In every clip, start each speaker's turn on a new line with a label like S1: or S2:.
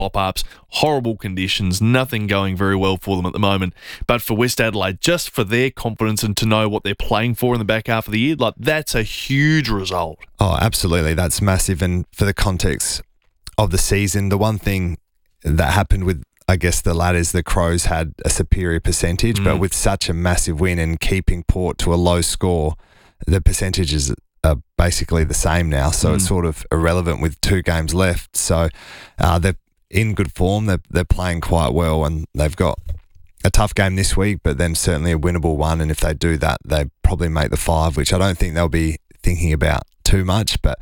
S1: pop-ups, horrible conditions, nothing going very well for them at the moment. But for West Adelaide, just for their confidence and to know what they're playing for in the back half of the year, like that's a huge result.
S2: Oh, absolutely. That's massive. And for the context of the season, the one thing that happened with, I guess, the Ladders, the Crows had a superior percentage, but with such a massive win and keeping Port to a low score, the percentages are basically the same now. So it's sort of irrelevant with 2 games left. So they're in good form. They're playing quite well, and they've got a tough game this week, but then certainly a winnable one. And if they do that, they probably make the 5, which I don't think they'll be thinking about too much. But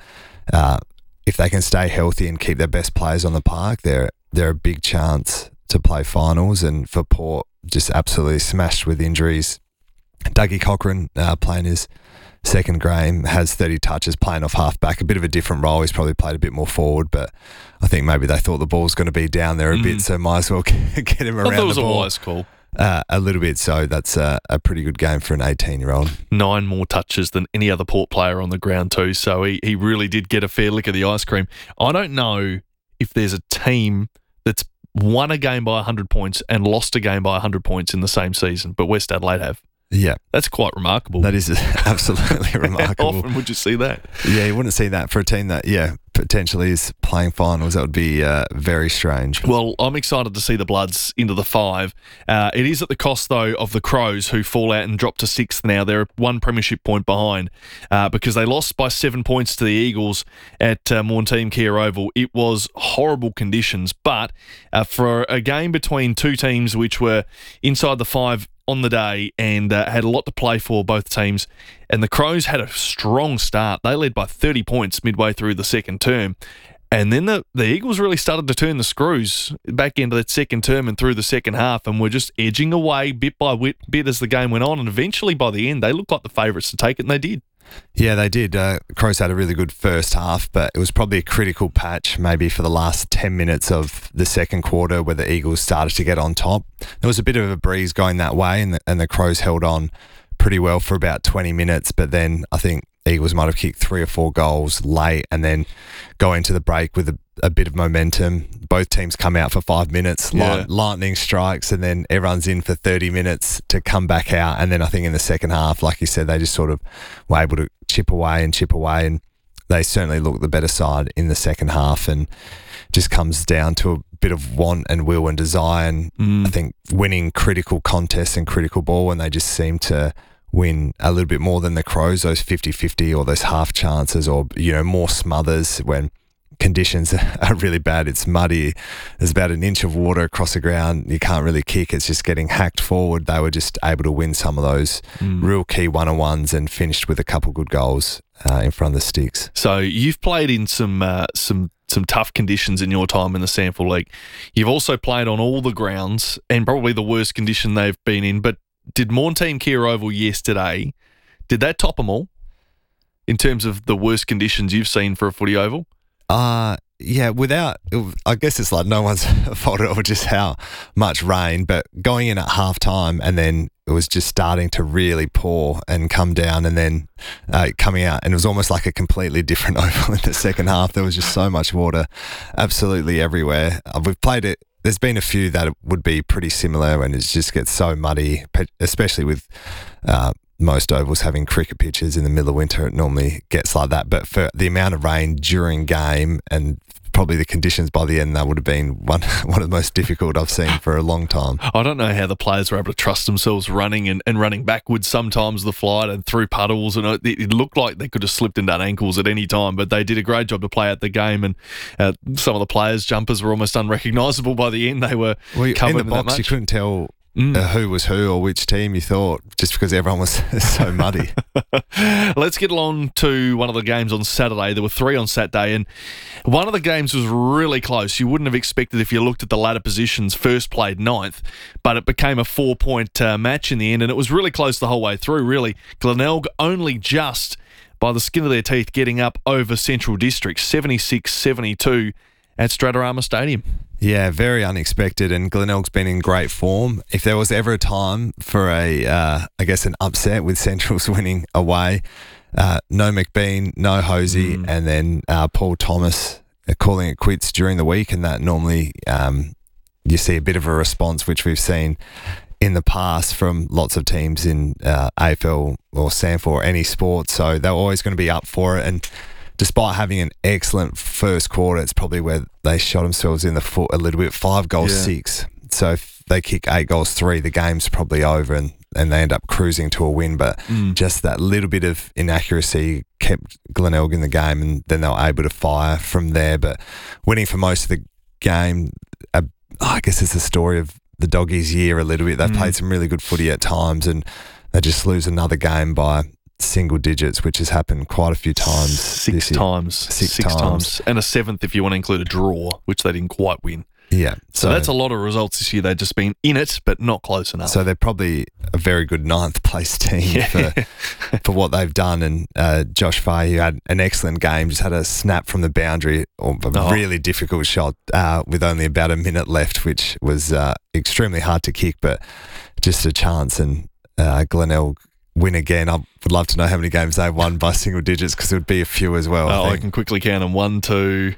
S2: if they can stay healthy and keep their best players on the park, they're a big chance to play finals. And for Port, just absolutely smashed with injuries. Dougie Cochran playing his second game, has 30 touches, playing off half-back, a bit of a different role. He's probably played a bit more forward, but I think maybe they thought the ball's going to be down there a bit, so might as well get him around the ball.
S1: I thought it was a wise call.
S2: A little bit, so that's a pretty good game for an 18-year-old.
S1: 9 more touches than any other Port player on the ground too, so he really did get a fair lick of the ice cream. I don't know if there's a team that's won a game by 100 points and lost a game by 100 points in the same season, but West Adelaide have.
S2: Yeah.
S1: That's quite remarkable.
S2: That is absolutely remarkable.
S1: How often would you see that?
S2: Yeah, you wouldn't see that for a team that, potentially is playing finals. That would be very strange.
S1: Well, I'm excited to see the Bloods into the 5. It is at the cost, though, of the Crows, who fall out and drop to 6th now. They're 1 premiership point behind because they lost by 7 points to the Eagles at Morteam Kia Oval. It was horrible conditions, but for a game between 2 teams which were inside the 5 on the day and had a lot to play for, both teams, and the Crows had a strong start. They led by 30 points midway through the second term, and then the Eagles really started to turn the screws back into that second term and through the second half, and were just edging away bit by bit as the game went on, and eventually by the end they looked like the favourites to take it, and they did.
S2: Yeah, they did. Crows had a really good first half, but it was probably a critical patch maybe for the last 10 minutes of the second quarter where the Eagles started to get on top. There was a bit of a breeze going that way, and the Crows held on pretty well for about 20 minutes, but then I think Eagles might have kicked 3 or 4 goals late and then go into the break with a bit of momentum. Both teams come out for 5 minutes, lightning strikes, and then everyone's in for 30 minutes to come back out. And then I think in the second half, like you said, they just sort of were able to chip away, and they certainly looked the better side in the second half, and just comes down to a bit of want and will and desire, and I think winning critical contests and critical ball, and they just seem to win a little bit more than the Crows, those 50-50 or those half chances, or more smothers when conditions are really bad. It's muddy, there's about an inch of water across the ground, you can't really kick, it's just getting hacked forward. They were just able to win some of those real key one-on-ones and finished with a couple good goals in front of the sticks.
S1: So you've played in some tough conditions in your time in the Sample League. You've also played on all the grounds and probably the worst condition they've been in, but did Morteam Kia Oval yesterday, did that top them all in terms of the worst conditions you've seen for a footy oval?
S2: Yeah, I guess it's like no one's fault at all just how much rain, but going in at half-time and then it was just starting to really pour and come down, and then coming out, and it was almost like a completely different oval in the second half. There was just so much water absolutely everywhere. We've played it. There's been a few that would be pretty similar, and it just gets so muddy, especially with most ovals having cricket pitches in the middle of winter. It normally gets like that. But for the amount of rain during game and probably the conditions by the end, that would have been one of the most difficult I've seen for a long time.
S1: I don't know how the players were able to trust themselves running and running backwards sometimes the flight and through puddles, and it looked like they could have slipped and done ankles at any time, but they did a great job to play out the game, and some of the players' jumpers were almost unrecognisable by the end. They were covered
S2: in the box,
S1: that much.
S2: You couldn't tell who was who or which team you thought, just because everyone was so muddy.
S1: Let's get along to one of the games on Saturday. There were 3 on Saturday, and one of the games was really close. You wouldn't have expected if you looked at the ladder positions. First played 9th, but it became a 4-point match in the end, and it was really close the whole way through, really. Glenelg only just by the skin of their teeth getting up over Central District, 76-72 at Stratorama Stadium.
S2: Yeah, very unexpected, and Glenelg's been in great form. If there was ever a time for an upset with Central's winning away, no McBean, no Hosey, and then Paul Thomas calling it quits during the week, and that normally you see a bit of a response, which we've seen in the past from lots of teams in AFL or SANFL or any sport. So they're always going to be up for it. And despite having an excellent first quarter, it's probably where they shot themselves in the foot a little bit. 5 goals, 6. So if they kick 8 goals, 3, the game's probably over and they end up cruising to a win. But just that little bit of inaccuracy kept Glenelg in the game, and then they were able to fire from there. But winning for most of the game, I guess it's the story of the Doggies' year a little bit. They've played some really good footy at times, and they just lose another game by single digits, which has happened quite a few times.
S1: Six times. And a 7th if you want to include a draw, which they didn't quite win.
S2: Yeah.
S1: So that's a lot of results this year. They've just been in it, but not close enough.
S2: So they're probably a very good 9th place team for what they've done. And Josh Fahey, who had an excellent game, just had a snap from the boundary, or a really difficult shot with only about a minute left, which was extremely hard to kick, but just a chance. And Glenelg win again. I would love to know how many games they've won by single digits, because it would be a few as well.
S1: I can quickly count them. 1, 2,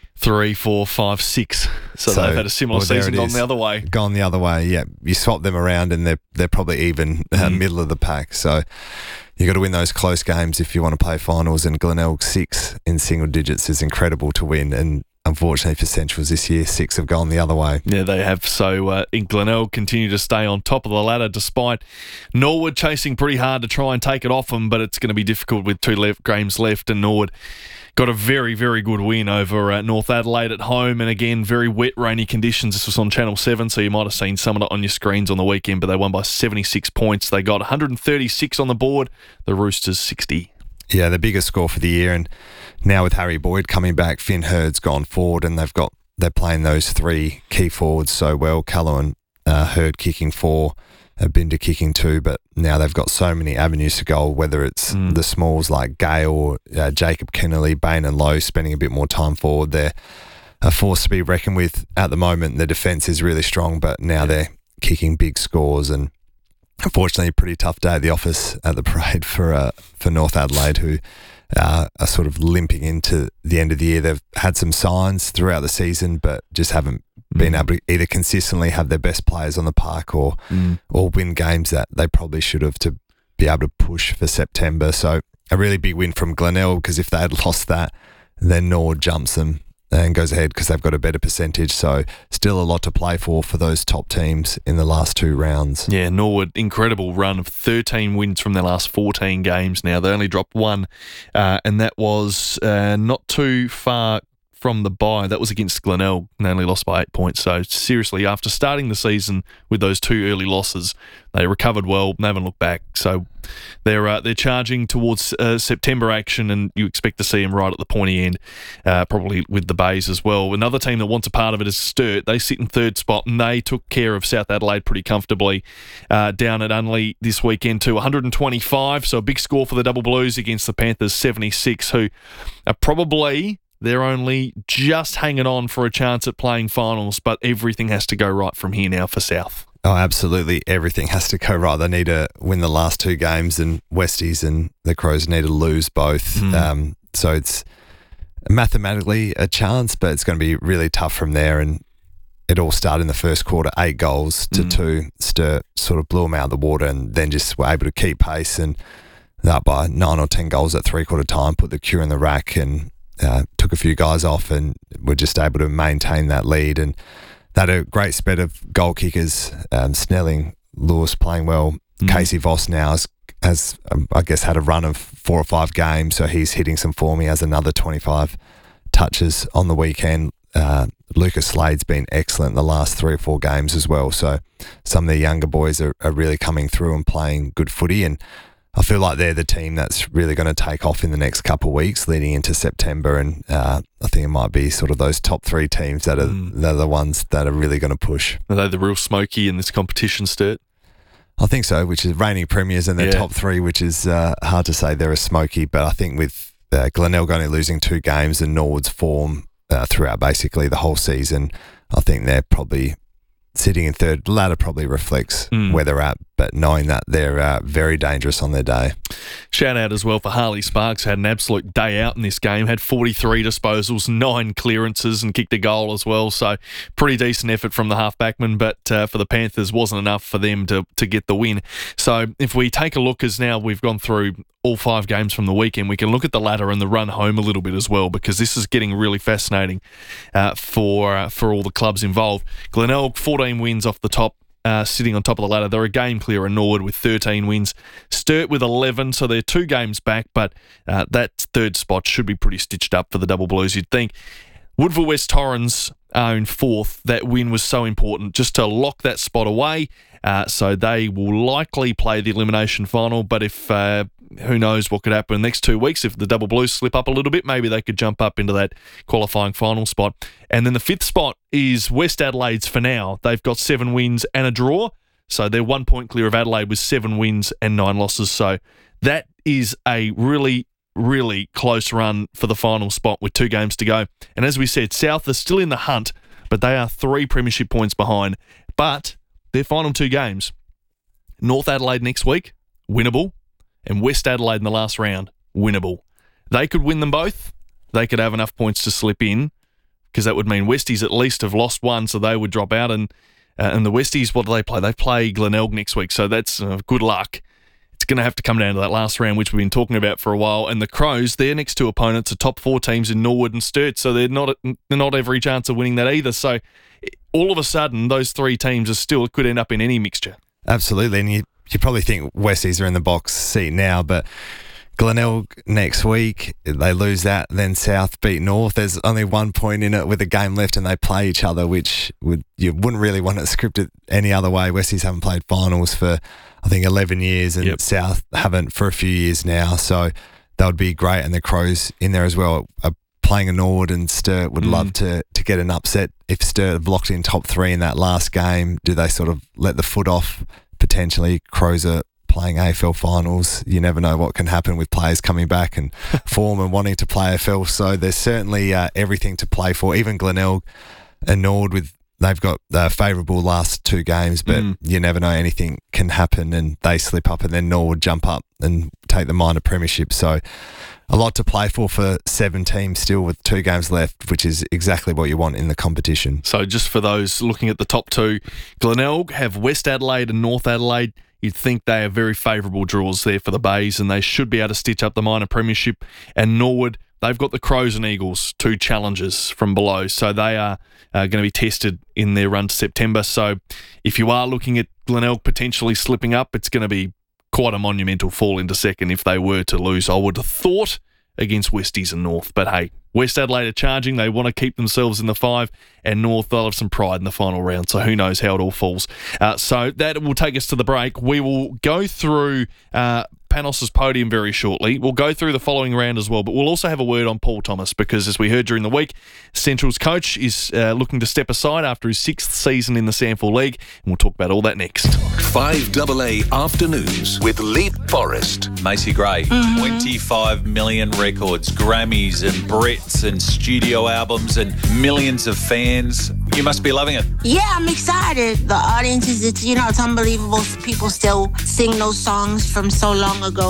S1: 3, 4, 5, 6. So they've had a similar season gone the other way.
S2: Gone the other way, yeah. You swap them around and they're probably even middle of the pack. So you got to win those close games if you want to play finals. And Glenelg 6 in single digits is incredible to win. And unfortunately for Centrals this year, 6 have gone the other way.
S1: Yeah, they have. So Glenelg continue to stay on top of the ladder despite Norwood chasing pretty hard to try and take it off them, but it's going to be difficult with 2 games left, and Norwood got a very, very good win over North Adelaide at home, and again, very wet, rainy conditions. This was on Channel 7, so you might have seen some of it on your screens on the weekend, but they won by 76 points. They got 136 on the board, the Roosters 60.
S2: Yeah, the biggest score for the year, and now with Harry Boyd coming back, Finn Hurd's gone forward, and they're playing those 3 key forwards so well. Callow and Hurd kicking 4, Binder kicking 2, but now they've got so many avenues to goal, whether it's the smalls like Gale or Jacob Kennelly, Bain and Lowe spending a bit more time forward. They're a force to be reckoned with at the moment. The defence is really strong, but now they're kicking big scores, and unfortunately a pretty tough day at the office at the parade for North Adelaide, who are sort of limping into the end of the year. They've had some signs throughout the season, but just haven't been able to either consistently have their best players on the park or win games that they probably should have to be able to push for September. So a really big win from Glenelg, because if they had lost that, then Norwood jumps them and goes ahead because they've got a better percentage. So still a lot to play for those top teams in the last 2 rounds.
S1: Yeah, Norwood, incredible run of 13 wins from their last 14 games now. They only dropped 1, and that was not too far from the bye. That was against Glenelg, and they only lost by 8 points. So seriously, after starting the season with those 2 early losses, they recovered well and haven't looked back. So they're charging towards September action, and you expect to see them right at the pointy end, probably with the Bays as well. Another team that wants a part of it is Sturt. They sit in 3rd spot, and they took care of South Adelaide pretty comfortably down at Unley this weekend to 125. So a big score for the Double Blues against the Panthers 76, who are probably... They're only just hanging on for a chance at playing finals, but everything has to go right from here now for South.
S2: Oh, absolutely. Everything has to go right. They need to win the last 2 games, and Westies and the Crows need to lose both. So it's mathematically a chance, but it's going to be really tough from there. And it all started in the first quarter, 8 goals to 2. Sturt sort of blew them out of the water, and then just were able to keep pace, and that by 9 or 10 goals at 3-quarter time, put the cue in the rack, and took a few guys off, and were just able to maintain that lead. And they had a great spread of goal kickers, Snelling, Lewis playing well. Casey Voss now has I guess, had a run of 4 or 5 games, so he's hitting some form. He has another 25 touches on the weekend. Lucas Slade's been excellent in the last 3 or 4 games as well. So some of the younger boys are really coming through and playing good footy, and I feel like they're the team that's really going to take off in the next couple of weeks leading into September, and I think it might be sort of those top 3 teams that are they're the ones that are really going to push.
S1: Are they the real smoky in this competition, Sturt?
S2: I think so, which is reigning premiers, and their top 3, which is hard to say they're a smoky, but I think with Glenelg only losing 2 games and Norwood's form throughout basically the whole season, I think they're probably sitting in third. The ladder probably reflects where they're at, but knowing that they're very dangerous on their day.
S1: Shout out as well for Harley Sparks, had an absolute day out in this game, had 43 disposals, 9 clearances and kicked a goal as well, so pretty decent effort from the half-backman, but for the Panthers wasn't enough for them to get the win. So if we take a look, as now we've gone through all 5 games from the weekend, we can look at the ladder and the run home a little bit as well, because this is getting really fascinating for all the clubs involved. Glenelg, 14 wins off the top, sitting on top of the ladder. They're a game clear of Norwood with 13 wins. Sturt with 11, so they're 2 games back, but that third spot should be pretty stitched up for the Double Blues, you'd think. Woodville West Torrens are in 4th. That win was so important just to lock that spot away. So they will likely play the elimination final, but if who knows what could happen in the next 2 weeks. If the Double Blues slip up a little bit, maybe they could jump up into that qualifying final spot. And then the 5th spot is West Adelaide's for now. They've got 7 wins and a draw, so they're 1 point clear of Adelaide with 7 wins and 9 losses. So that is a really, really close run for the final spot with 2 games to go. And as we said, South are still in the hunt, but they are 3 premiership points behind. But their final 2 games, North Adelaide next week, winnable, and West Adelaide in the last round, winnable. They could win them both. They could have enough points to slip in, because that would mean Westies at least have lost 1, so they would drop out. And the Westies, what do they play? They play Glenelg next week, so that's good luck. It's going to have to come down to that last round, which we've been talking about for a while. And the Crows, their next 2 opponents are top 4 teams in Norwood and Sturt, so they're not every chance of winning that either. So all of a sudden, those 3 teams are still could end up in any mixture.
S2: Absolutely, and you probably think Westies are in the box seat now, but Glenelg next week, they lose that, then South beat North. There's only 1 point in it with a game left, and they play each other, which you wouldn't really want it scripted any other way. Westies haven't played finals for, I think, 11 years, and South haven't for a few years now, so that would be great. And the Crows in there as well, playing a Norwood, and Sturt would love to get an upset. If Sturt have locked in top 3 in that last game, do they sort of let the foot off? Potentially, Crows are playing AFL finals. You never know what can happen with players coming back and form and wanting to play AFL. So there's certainly everything to play for. Even Glenelg and Norwood, they've got favourable last 2 games, but you never know, anything can happen, and they slip up, and then Norwood jump up and take the minor premiership. So a lot to play for 7 teams still with 2 games left, which is exactly what you want in the competition.
S1: So just for those looking at the top 2, Glenelg have West Adelaide and North Adelaide. You'd think they are very favourable draws there for the Bays, and they should be able to stitch up the minor premiership. And Norwood, they've got the Crows and Eagles, 2 challengers from below, so they are going to be tested in their run to September. So if you are looking at Glenelg potentially slipping up, it's going to be quite a monumental fall into second if they were to lose, I would have thought, against Westies and North. But hey, West Adelaide are charging. They want to keep themselves in the 5, and North, they'll have some pride in the final round, so who knows how it all falls. So that will take us to the break. We will go through Panos' podium very shortly. We'll go through the following round as well, but we'll also have a word on Paul Thomas, because as we heard during the week, Central's coach is looking to step aside after his 6th season in the Samford League, and we'll talk about all that next.
S3: 5AA Afternoons with Leap Forest.
S4: Macy Gray, 25 million records, Grammys and Brits and studio albums and millions of fans. You must be loving it.
S5: Yeah, I'm excited. The audience is, it's unbelievable. People still sing those songs from so long ago.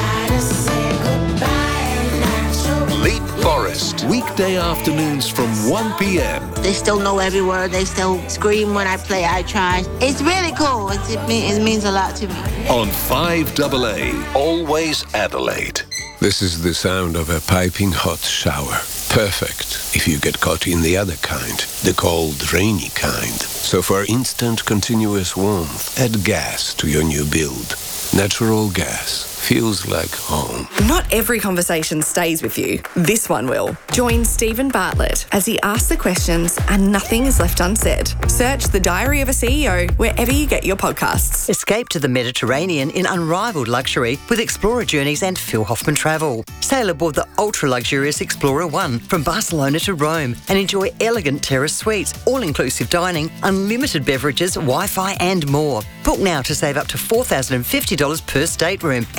S3: Leap Forest, weekday afternoons from 1 p.m.
S5: They still know every word. They still scream when I play I Try. It's really cool. It means a lot to me.
S3: On 5AA, always Adelaide.
S6: This is the sound of a piping hot shower. Perfect if you get caught in the other kind, the cold, rainy kind. So for instant, continuous warmth, add gas to your new build. Natural gas feels like home.
S7: Not every conversation stays with you. This one will. Join Stephen Bartlett as he asks the questions and nothing is left unsaid. Search The Diary of a CEO wherever you get your podcasts.
S8: Escape to the Mediterranean in unrivaled luxury with Explorer Journeys and Phil Hoffman Travel. Sail aboard the ultra-luxurious Explorer One from Barcelona to Rome and enjoy elegant terrace suites, all-inclusive dining, unlimited beverages, Wi-Fi and more. Book now to save up to $4,050 per stateroom and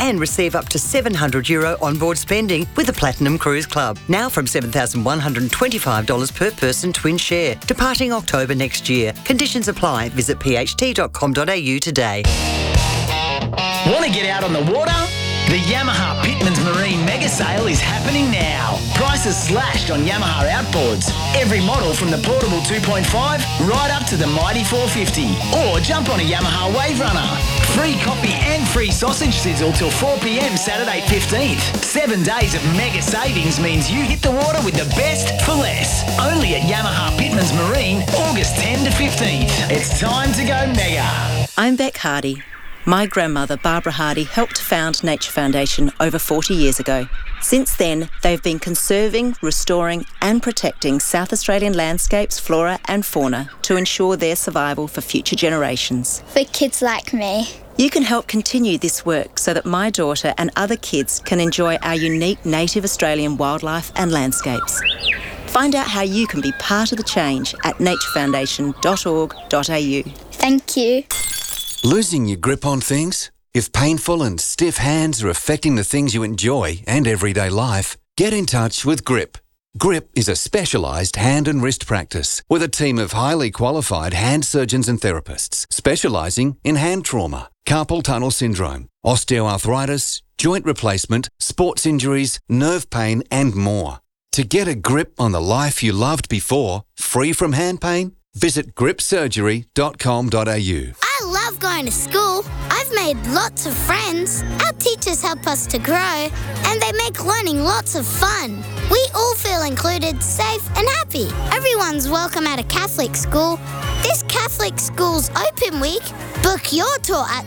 S8: and receive up to €700 onboard spending with the Platinum Cruise Club. Now from $7,125 per person twin share, departing October next year. Conditions apply. Visit pht.com.au today.
S9: Want to get out on the water? The Yamaha Pitmans Marine Mega Sale is happening now. Prices slashed on Yamaha outboards. Every model from the portable 2.5 right up to the mighty 450. Or jump on a Yamaha Wave Runner. Free coffee and free sausage sizzle till 4 p.m. Saturday 15th. 7 days of mega savings means you hit the water with the best for less. Only at Yamaha Pitmans Marine, August 10 to 15th. It's time to go mega.
S10: I'm Beck Hardy. My grandmother, Barbara Hardy, helped found Nature Foundation over 40 years ago. Since then, they've been conserving, restoring and protecting South Australian landscapes, flora and fauna to ensure their survival for future generations.
S11: For kids like me.
S10: You can help continue this work so that my daughter and other kids can enjoy our unique native Australian wildlife and landscapes. Find out how you can be part of the change at naturefoundation.org.au.
S11: Thank you.
S12: Losing your grip on things? If painful and stiff hands are affecting the things you enjoy and everyday life, get in touch with GRIP. GRIP is a specialised hand and wrist practice with a team of highly qualified hand surgeons and therapists specialising in hand trauma, carpal tunnel syndrome, osteoarthritis, joint replacement, sports injuries, nerve pain and more. To get a grip on the life you loved before, free from hand pain, visit gripsurgery.com.au.
S11: I love going to school. I've made lots of friends. Our teachers help us to grow, and they make learning lots of fun. We all feel included, safe and happy. Everyone's welcome at a Catholic school. This Catholic Schools Open Week, book your tour at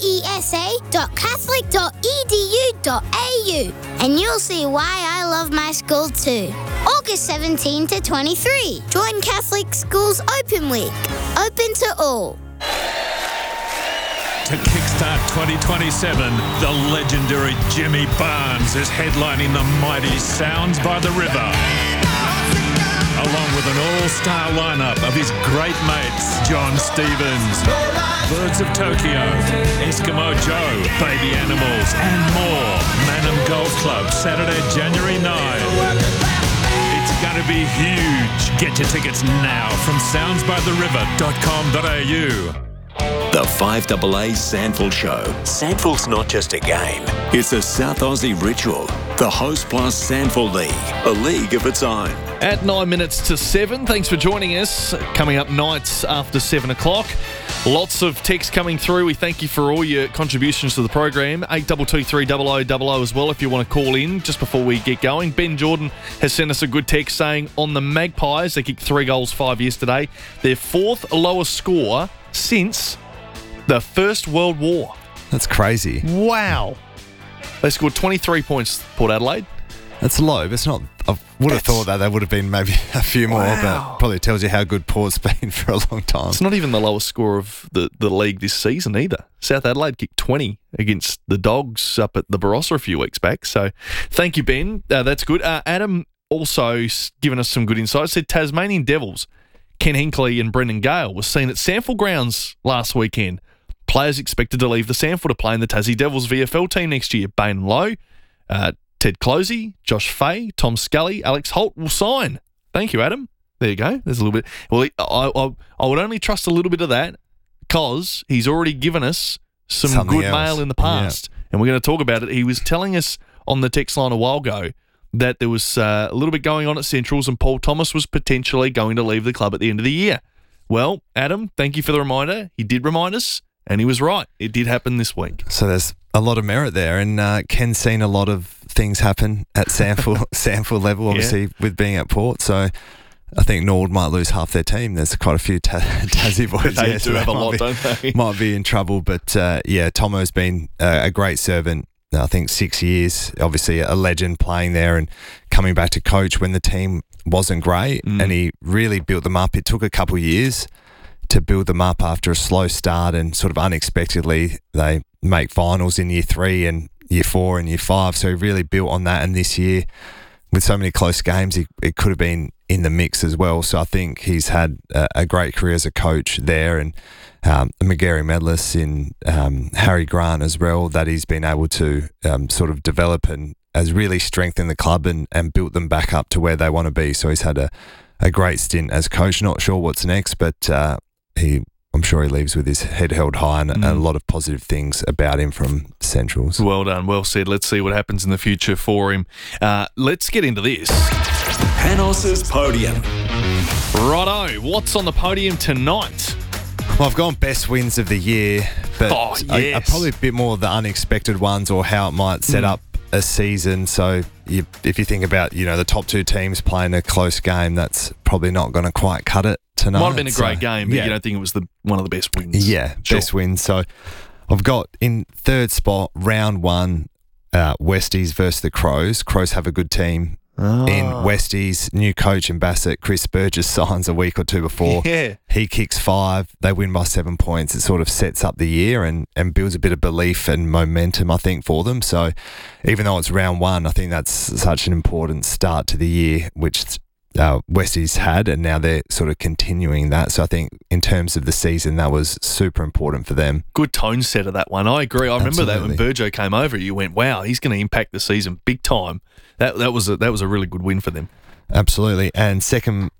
S11: cesa.catholic.edu.au and you'll see why I love my school too. August 17 to 23. Join Catholic Schools Open Week. Open to all.
S13: To kickstart 2027, the legendary Jimmy Barnes is headlining the mighty Sounds by the River, along with an all-star lineup of his great mates, John Stevens, Birds of Tokyo, Eskimo Joe, Baby Animals, and more. Manham Golf Club, Saturday, January 9. It's going to be huge. Get your tickets now from soundsbytheriver.com.au.
S14: The 5AA Sandful Show. Sandful's not just a game. It's a South Aussie ritual. The Host Plus Sandful League, a league of its own.
S1: At 9 minutes to 7, thanks for joining us. Coming up nights after 7 o'clock. Lots of text coming through. We thank you for all your contributions to the program. 82230000 as well if you want to call in just before we get going. Ben Jordan has sent us a good text saying on the Magpies, they kicked 3 goals 5 yesterday. Their 4th lowest score since the First World War.
S2: That's crazy.
S1: Wow. They scored 23 points, Port Adelaide.
S2: That's low, but it's not. I would have thought that there would have been maybe a few more, but probably tells you how good Port's been for a long time.
S1: It's not even the lowest score of the league this season either. South Adelaide kicked 20 against the Dogs up at the Barossa a few weeks back. So thank you, Ben. That's good. Adam also given us some good insight. Said Tasmanian Devils, Ken Hinkley and Brendan Gale was seen at Sandful Grounds last weekend. Players expected to leave the Sandful to play in the Tassie Devils VFL team next year. Bain Lowe, Ted Closey, Josh Fay, Tom Scully, Alex Holt will sign. Thank you, Adam. There you go. There's a little bit. Well, I would only trust a little bit of that because he's already given us some good mail in the past. Yeah. And we're going to talk about it. He was telling us on the text line a while ago that there was a little bit going on at Centrals and Paul Thomas was potentially going to leave the club at the end of the year. Well, Adam, thank you for the reminder. He did remind us. And he was right. It did happen this week.
S2: So there's a lot of merit there. And Ken's seen a lot of things happen at Sandful level, obviously, with being at Port. So I think Nord might lose half their team. There's quite a few Tassie boys.
S1: They do have a lot, don't they?
S2: Might be in trouble. But, Tomo's been a great servant, I think, 6 years. Obviously, a legend playing there and coming back to coach when the team wasn't great. And he really built them up. It took a couple of years to build them up after a slow start, and sort of unexpectedly they make finals in year 3 and year 4 and year 5. So he really built on that, and this year with so many close games, it could have been in the mix as well. So I think he's had a great career as a coach there, and McGarry Medlis in Harry Grant as well, that he's been able to sort of develop and has really strengthened the club and built them back up to where they want to be. So he's had a great stint as coach. Not sure what's next, but I'm sure he leaves with his head held high and a lot of positive things about him from Centrals.
S1: Well done, well said. Let's see what happens in the future for him. Let's get into this.
S14: Panos's Podium.
S1: Righto, what's on the podium tonight?
S2: Well, I've gone best wins of the year, but
S1: yes.
S2: probably a bit more of the unexpected ones or how it might set up a season. So if you think about, the top two teams playing a close game, that's probably not going to quite cut it tonight.
S1: Might have been a great game, but you don't think it was one of the best wins.
S2: Yeah, sure. Best wins. So I've got in third spot, round one, Westies versus the Crows. Crows have a good team. In Westies, new coach in Bassett, Chris Burgess, signs a week or two before.
S1: Yeah.
S2: He kicks 5. They win by 7 points. It sort of sets up the year and builds a bit of belief and momentum, I think, for them. So even though it's round one, I think that's such an important start to the year, which Westies had, and now they're sort of continuing that. So I think in terms of the season, that was super important for them.
S1: Good tone setter, that one. I agree. I remember that when Burjo came over, you went, wow, he's going to impact the season big time. That was a really good win for them.
S2: Absolutely. And second,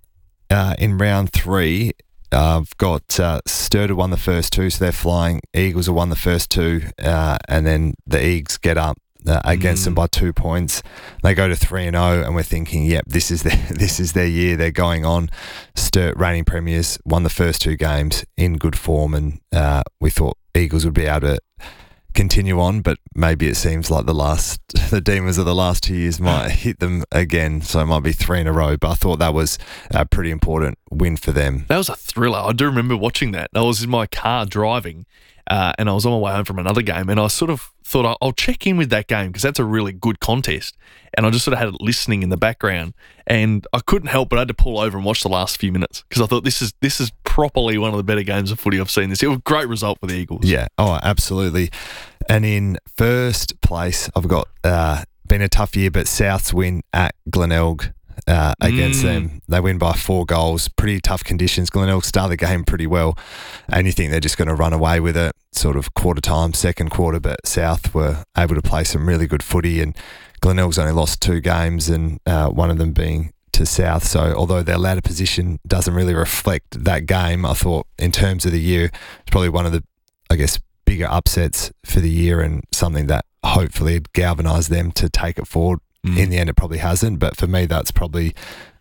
S2: in round 3, I've got Sturda won the first 2, so they're flying. Eagles have won the first 2, and then the Eagles get up against them by 2 points. They go to 3-0, and we're thinking, yep, this is their year. They're going on. Sturt, reigning premiers, won the first 2 games in good form, and we thought Eagles would be able to continue on, but maybe it seems like the demons of the last 2 years might hit them again, so it might be 3 in a row. But I thought that was a pretty important win for them.
S1: That was a thriller. I do remember watching that. I was in my car driving, and I was on my way home from another game, and I sort of thought I'll check in with that game because that's a really good contest. And I just sort of had it listening in the background, and I couldn't help but I had to pull over and watch the last few minutes because I thought this is properly one of the better games of footy I've seen this year. Great result for the Eagles.
S2: Yeah, absolutely. And in first place, I've got been a tough year, but South's win at Glenelg against them. They win by 4 goals. Pretty tough conditions. Glenelg started the game pretty well, and you think they're just going to run away with it sort of quarter time, second quarter, but South were able to play some really good footy, and Glenelg's only lost 2 games, and one of them being to South. So although their ladder position doesn't really reflect that game, I thought in terms of the year, it's probably one of the, bigger upsets for the year, and something that hopefully had galvanised them to take it forward. In the end, it probably hasn't, but for me, that's probably,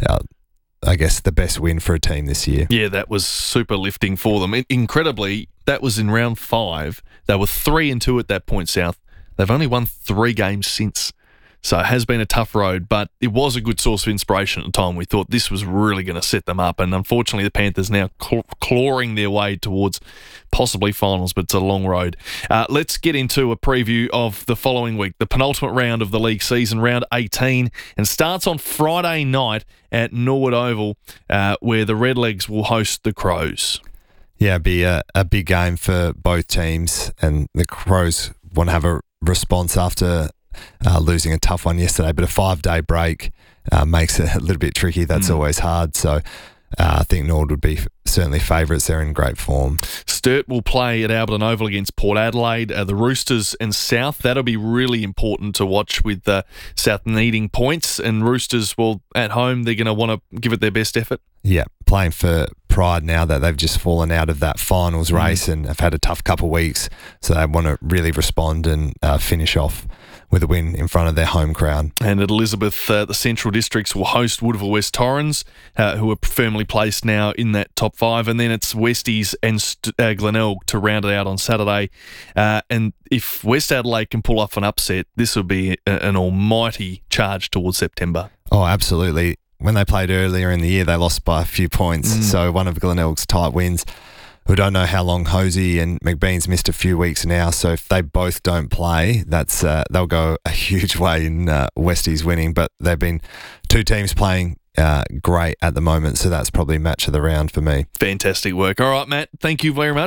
S2: the best win for a team this year.
S1: Yeah, that was super lifting for them. Incredibly, that was in round 5. They were 3-2 at that point, South. They've only won 3 games since. So it has been a tough road, but it was a good source of inspiration at the time. We thought this was really going to set them up, and unfortunately the Panthers now clawing their way towards possibly finals, but it's a long road. Let's get into a preview of the following week, the penultimate round of the league season, round 18, and starts on Friday night at Norwood Oval, where the Redlegs will host the Crows.
S2: Yeah, it'd be a big game for both teams, and the Crows want to have a response after losing a tough one yesterday, but a 5-day break makes it a little bit tricky. That's always hard. So I think Nord would be certainly favourites. They're in great form.
S1: Sturt will play at Alberton Oval against Port Adelaide. The Roosters and South, that'll be really important to watch, with South needing points, and Roosters, well, at home, they're going to want to give it their best effort.
S2: Yeah, playing for pride now that they've just fallen out of that finals race and have had a tough couple of weeks, so they want to really respond and finish off with a win in front of their home crowd.
S1: And at Elizabeth, the Central Districts will host Woodville West Torrens, who are firmly placed now in that top 5. And then it's Westies and Glenelg to round it out on Saturday. And if West Adelaide can pull off an upset, this will be an almighty charge towards September.
S2: Oh, absolutely. When they played earlier in the year, they lost by a few points. So one of Glenelg's tight wins. We don't know how long Hosey and McBean's missed a few weeks now, so if they both don't play, that's they'll go a huge way in Westies winning. But they've been 2 teams playing great at the moment, so that's probably match of the round for me.
S1: Fantastic work. All right, Matt, thank you very much.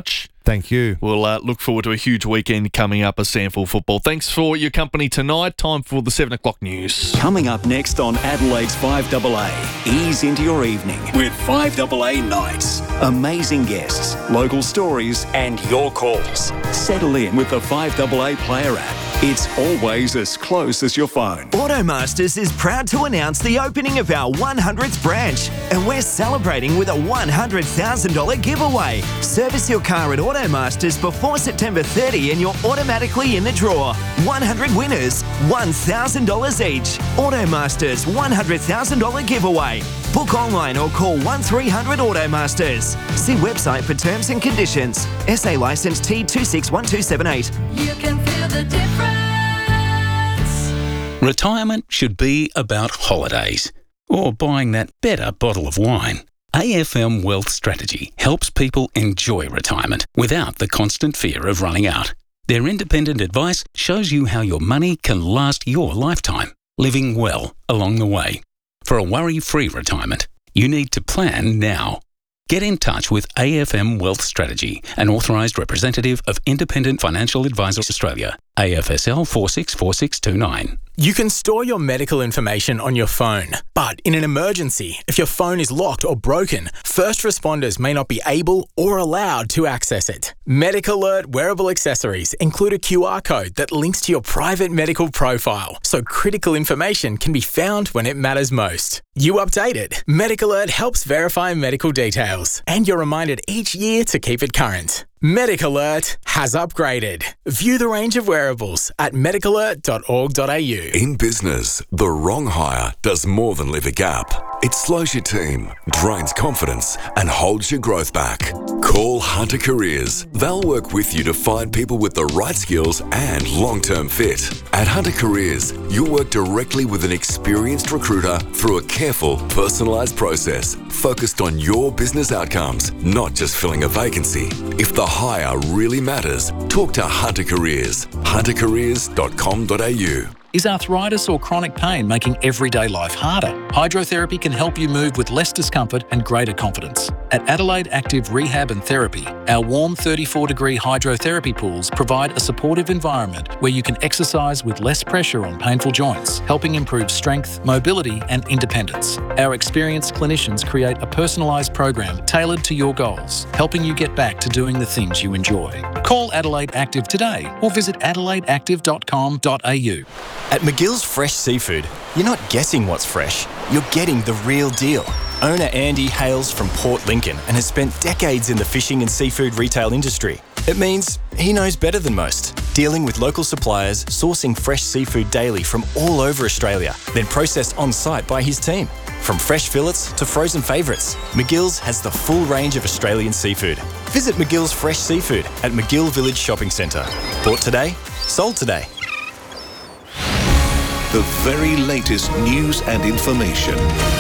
S2: Thank you.
S1: We'll look forward to a huge weekend coming up at SANFL Football. Thanks for your company tonight. Time for the 7 o'clock news.
S14: Coming up next on Adelaide's 5AA, ease into your evening with 5AA Nights. Amazing guests, local stories and your calls. Settle in with the 5AA Player app. It's always as close as your phone.
S15: Automasters is proud to announce the opening of our 100th branch, and we're celebrating with a $100,000 giveaway. Service your car at Automasters before September 30 and you're automatically in the draw. 100 winners, $1,000 each. Automasters $100,000 giveaway. Book online or call 1300 Automasters. See website for terms and conditions. SA licence T261278.
S16: You can feel the difference.
S17: Retirement should be about holidays or buying that better bottle of wine. AFM Wealth Strategy helps people enjoy retirement without the constant fear of running out. Their independent advice shows you how your money can last your lifetime, living well along the way. For a worry-free retirement, you need to plan now. Get in touch with AFM Wealth Strategy, an authorised representative of Independent Financial Advisors Australia, AFSL 464629.
S18: You can store your medical information on your phone, but in an emergency, if your phone is locked or broken, first responders may not be able or allowed to access it. MedicAlert wearable accessories include a QR code that links to your private medical profile, so critical information can be found when it matters most. You update it. MedicAlert helps verify medical details, and you're reminded each year to keep it current. MedicAlert has upgraded. View the range of wearables at medicalert.org.au.
S19: In business, the wrong hire does more than leave a gap. It slows your team, drains confidence, and holds your growth back. Call Hunter Careers. They'll work with you to find people with the right skills and long-term fit. At Hunter Careers, you'll work directly with an experienced recruiter through a careful, personalised process focused on your business outcomes, not just filling a vacancy. If the hire really matters, talk to Hunter Careers. huntercareers.com.au.
S20: Is arthritis or chronic pain making everyday life harder? Hydrotherapy can help you move with less discomfort and greater confidence. At Adelaide Active Rehab and Therapy, our warm 34-degree hydrotherapy pools provide a supportive environment where you can exercise with less pressure on painful joints, helping improve strength, mobility and independence. Our experienced clinicians create a personalised program tailored to your goals, helping you get back to doing the things you enjoy. Call Adelaide Active today or visit adelaideactive.com.au.
S18: At McGill's Fresh Seafood, you're not guessing what's fresh, you're getting the real deal. Owner Andy hails from Port Lincoln and has spent decades in the fishing and seafood retail industry. It means he knows better than most, dealing with local suppliers, sourcing fresh seafood daily from all over Australia, then processed on-site by his team. From fresh fillets to frozen favourites, McGill's has the full range of Australian seafood. Visit McGill's Fresh Seafood at McGill Village Shopping Centre. Bought today, sold today.
S3: The very latest news and information.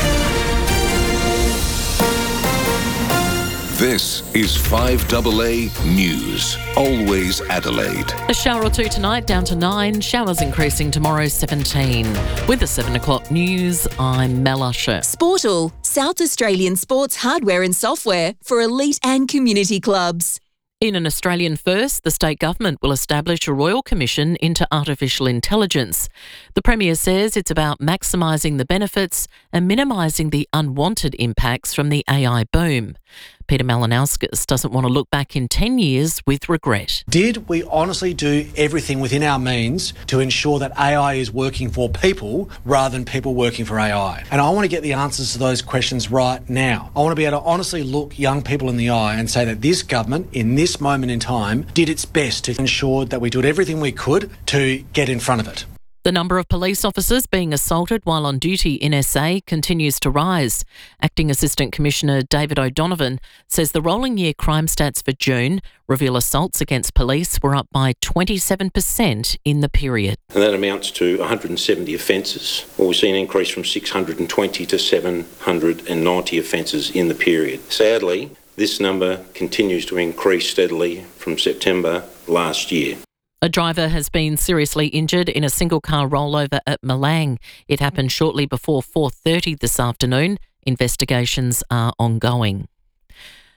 S3: This is 5AA News. Always Adelaide.
S21: A shower or two tonight, down to 9. Showers increasing tomorrow, 17. With the 7 o'clock news, I'm Mel Usher.
S22: Sportal, South Australian sports hardware and software for elite and community clubs.
S21: In an Australian first, the state government will establish a royal commission into artificial intelligence. The Premier says it's about maximising the benefits and minimising the unwanted impacts from the AI boom. Peter Malinauskas doesn't want to look back in 10 years with regret.
S23: Did we honestly do everything within our means to ensure that AI is working for people rather than people working for AI? And I want to get the answers to those questions right now. I want to be able to honestly look young people in the eye and say that this government, in this moment in time, did its best to ensure that we did everything we could to get in front of it.
S21: The number of police officers being assaulted while on duty in SA continues to rise. Acting Assistant Commissioner David O'Donovan says the rolling year crime stats for June reveal assaults against police were up by 27% in the period.
S24: And that amounts to 170 offences. Well, we've seen an increase from 620 to 790 offences in the period. Sadly, this number continues to increase steadily from September last year.
S21: A driver has been seriously injured in a single-car rollover at Malang. It happened shortly before 4:30 this afternoon. Investigations are ongoing.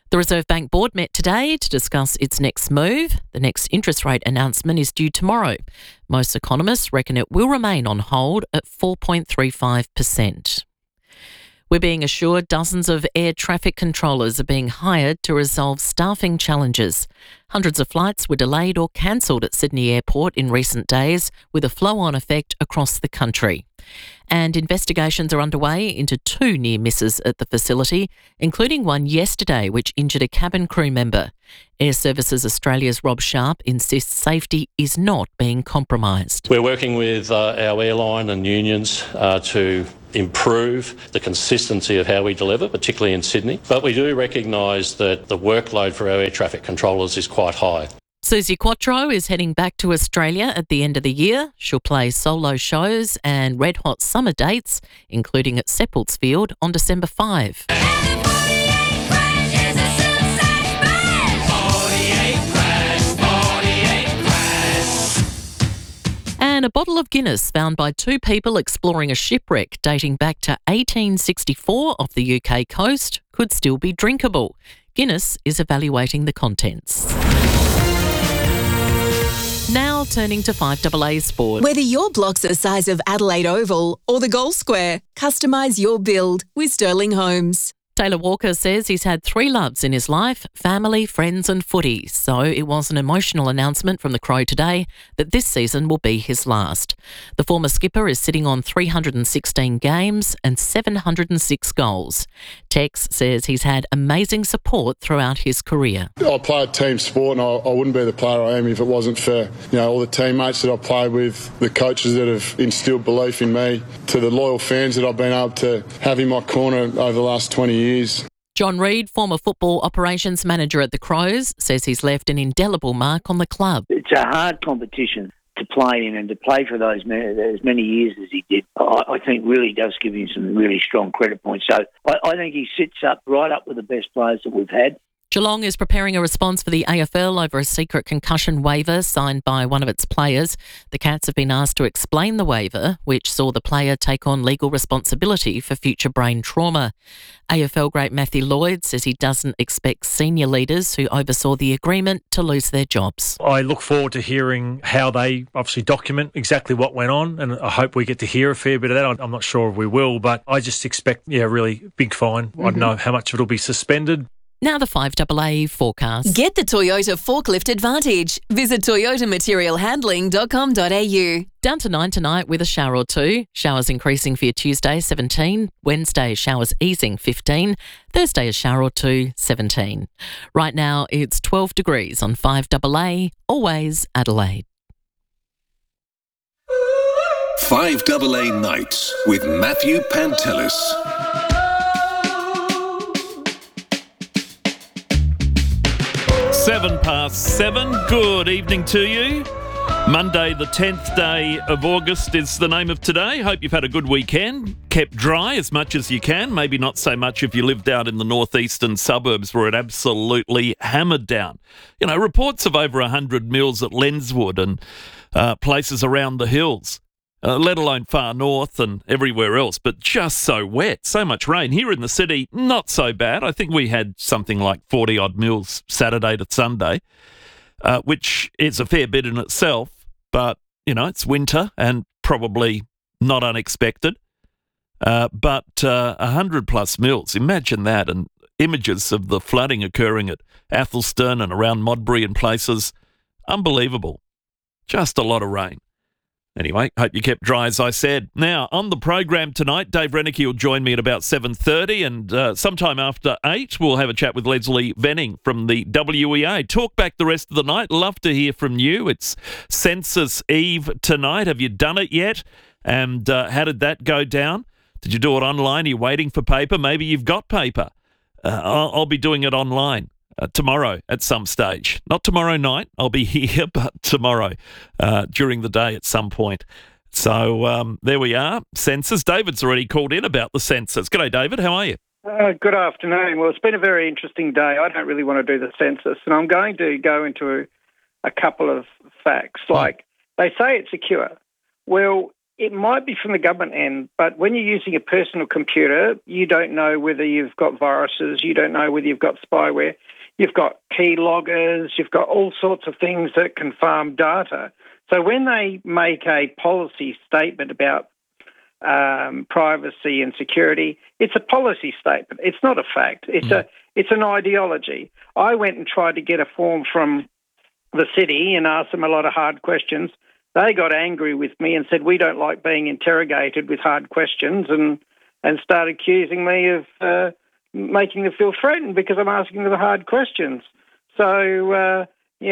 S21: The Reserve Bank Board met today to discuss its next move. The next interest rate announcement is due tomorrow. Most economists reckon it will remain on hold at 4.35%. We're being assured dozens of air traffic controllers are being hired to resolve staffing challenges. Hundreds of flights were delayed or cancelled at Sydney Airport in recent days, with a flow-on effect across the country. And investigations are underway into 2 near misses at the facility, including one yesterday which injured a cabin crew member. Air Services Australia's Rob Sharp insists safety is not being compromised.
S4: We're working with our airline and unions to improve the consistency of how we deliver, particularly in Sydney. But we do recognise that the workload for our air traffic controllers is quite high.
S21: Susie Quattro is heading back to Australia at the end of the year. She'll play solo shows and red hot summer dates, including at Seppeltsfield on December 5. And a bottle of Guinness found by 2 people exploring a shipwreck dating back to 1864 off the UK coast could still be drinkable. Guinness is evaluating the contents. Now turning to 5AA Sport.
S22: Whether your block's the size of Adelaide Oval or the Goal Square, customise your build with Sterling Homes.
S21: Taylor Walker says he's had 3 loves in his life: family, friends and footy. So it was an emotional announcement from the Crow today that this season will be his last. The former skipper is sitting on 316 games and 706 goals. Tex says he's had amazing support throughout his career.
S5: I play a team sport and I wouldn't be the player I am if it wasn't for all the teammates that I played with, the coaches that have instilled belief in me, to the loyal fans that I've been able to have in my corner over the last 20 years.
S21: John Reid, former football operations manager at the Crows, says he's left an indelible mark on the club.
S6: It's a hard competition to play in, and to play for as many years as he did, I think really does give him some really strong credit points. So I think he sits right up with the best players that we've had.
S21: Geelong is preparing a response for the AFL over a secret concussion waiver signed by one of its players. The Cats have been asked to explain the waiver, which saw the player take on legal responsibility for future brain trauma. AFL great Matthew Lloyd says he doesn't expect senior leaders who oversaw the agreement to lose their jobs.
S7: I look forward to hearing how they obviously document exactly what went on, and I hope we get to hear a fair bit of that. I'm not sure if we will, but I just expect, really big fine. I don't know how much of it will be suspended.
S21: Now the 5AA forecast.
S22: Get the Toyota Forklift Advantage. Visit toyotamaterialhandling.com.au.
S21: Down to 9 tonight with a shower or 2. Showers increasing for your Tuesday, 17. Wednesday, showers easing, 15. Thursday, a shower or 2, 17. Right now, it's 12 degrees on 5AA, always Adelaide.
S3: 5AA Nights with Matthew Pantelis.
S25: 7:07. Good evening to you. Monday, the 10th day of August is the name of today. Hope you've had a good weekend. Kept dry as much as you can. Maybe not so much if you lived out in the northeastern suburbs where it absolutely hammered down. Reports of over 100 mils at Lenswood and places around the hills. Let alone far north and everywhere else, but just so wet, so much rain. Here in the city, not so bad. I think we had something like 40-odd mils Saturday to Sunday, which is a fair bit in itself, but, it's winter and probably not unexpected. But 100-plus mils, imagine that, and images of the flooding occurring at Athelston and around Modbury and places. Unbelievable. Just a lot of rain. Anyway, hope you kept dry, as I said. Now, on the program tonight, Dave Reneke will join me at about 7:30, and sometime after 8, we'll have a chat with Leslie Venning from the WEA. Talk back the rest of the night. Love to hear from you. It's Census Eve tonight. Have you done it yet? And how did that go down? Did you do it online? Are you waiting for paper? Maybe you've got paper. I'll be doing it online. Tomorrow at some stage. Not tomorrow night, I'll be here, but tomorrow during the day at some point. So there we are, census. David's already called in about the census. G'day, David. How are you?
S26: Good afternoon. Well, it's been a very interesting day. I don't really want to do the census, and I'm going to go into a couple of facts. Like, they say it's secure. Well, it might be from the government end, but when you're using a personal computer, you don't know whether you've got viruses, you don't know whether you've got spyware, you've got key loggers, you've got all sorts of things that can farm data. So when they make a policy statement about privacy and security, it's a policy statement. It's not a fact. It's an ideology. I went and tried to get a form from the city and asked them a lot of hard questions. They got angry with me and said, we don't like being interrogated with hard questions, and started accusing me of making them feel threatened because I'm asking them the hard questions. So,